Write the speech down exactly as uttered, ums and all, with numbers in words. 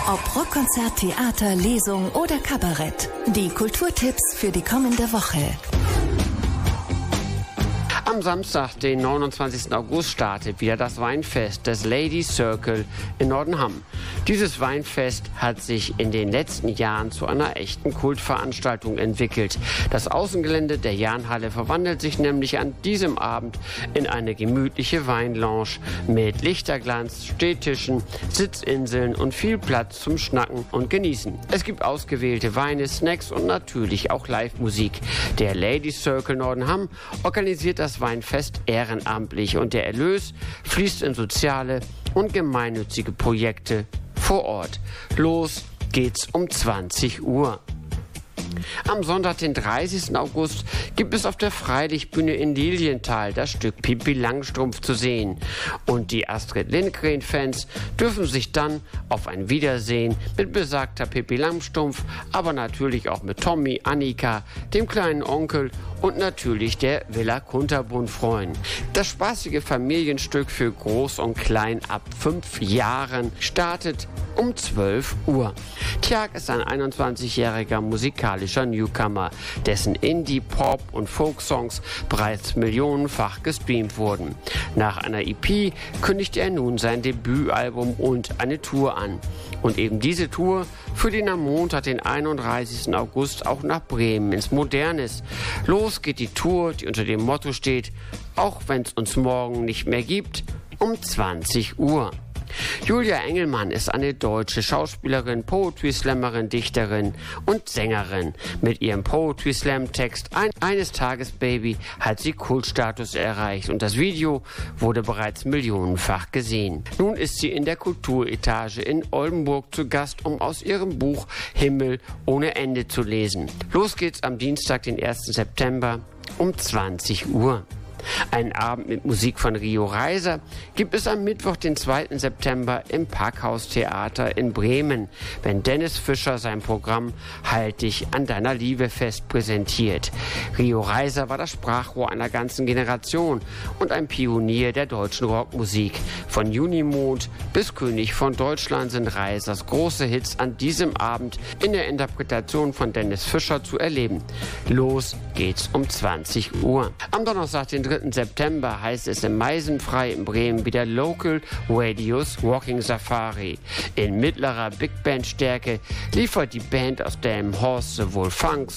Ob Rockkonzert, Theater, Lesung oder Kabarett. Die Kulturtipps für die kommende Woche. Am Samstag, den neunundzwanzigsten August, startet wieder das Weinfest des Ladies Circle in Nordenham. Dieses Weinfest hat sich in den letzten Jahren zu einer echten Kultveranstaltung entwickelt. Das Außengelände der Jahnhalle verwandelt sich nämlich an diesem Abend in eine gemütliche Weinlounge mit Lichterglanz, Stehtischen, Sitzinseln und viel Platz zum Schnacken und Genießen. Es gibt ausgewählte Weine, Snacks und natürlich auch Live-Musik. Der Ladies Circle Nordenham organisiert das Weinfest ehrenamtlich und der Erlös fließt in soziale und gemeinnützige Projekte vor Ort. Los geht's um zwanzig Uhr. Am Sonntag, den dreißigsten August, gibt es auf der Freilichtbühne in Lilienthal das Stück Pippi Langstrumpf zu sehen. Und die Astrid Lindgren-Fans dürfen sich dann auf ein Wiedersehen mit besagter Pippi Langstrumpf, aber natürlich auch mit Tommy, Annika, dem kleinen Onkel und natürlich der Villa Kunterbund freuen. Das spaßige Familienstück für Groß und Klein ab fünf Jahren startet um zwölf Uhr. Tjag ist ein einundzwanzigjähriger musikalischer Newcomer, dessen Indie-, Pop- und Folk-Songs bereits millionenfach gestreamt wurden. Nach einer E P kündigt er nun sein Debütalbum und eine Tour an. Und eben diese Tour führt ihn am Montag, den einunddreißigsten August, auch nach Bremen ins Modernes. Los geht die Tour, die unter dem Motto steht: Auch wenn es uns morgen nicht mehr gibt, um zwanzig Uhr. Julia Engelmann ist eine deutsche Schauspielerin, Poetry-Slammerin, Dichterin und Sängerin. Mit ihrem Poetry-Slam-Text Ein, Eines Tages Baby hat sie Kultstatus erreicht und das Video wurde bereits millionenfach gesehen. Nun ist sie in der Kulturetage in Oldenburg zu Gast, um aus ihrem Buch Himmel ohne Ende zu lesen. Los geht's am Dienstag, den ersten September um zwanzig Uhr. Einen Abend mit Musik von Rio Reiser gibt es am Mittwoch, den zweiten September im Parkhaustheater in Bremen, wenn Dennis Fischer sein Programm Halt dich an deiner Liebe fest präsentiert. Rio Reiser war das Sprachrohr einer ganzen Generation und ein Pionier der deutschen Rockmusik. Von Junimond bis König von Deutschland sind Reisers große Hits an diesem Abend in der Interpretation von Dennis Fischer zu erleben. Los geht's um zwanzig Uhr. Am Donnerstag, den dritten September, heißt es im Meisenfrei in Bremen wieder Local Radios Walking Safari. In mittlerer Big Band Stärke liefert die Band aus Delmenhorst sowohl Funk,